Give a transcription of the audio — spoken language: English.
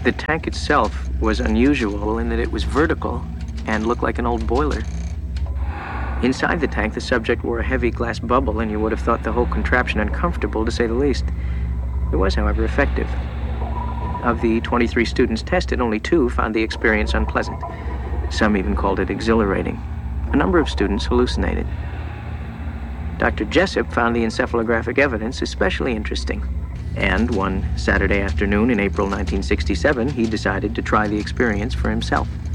The tank itself was unusual in that it was vertical and looked like an old boiler. Inside the tank, the subject wore a heavy glass bubble, and you would have thought the whole contraption uncomfortable, to say the least. It was, however, effective. Of the 23 students tested, only 2 found the experience unpleasant. Some even called it exhilarating. A number of students hallucinated. Dr. Jessup found the encephalographic evidence especially interesting. And one Saturday afternoon in April 1967, he decided to try the experience for himself.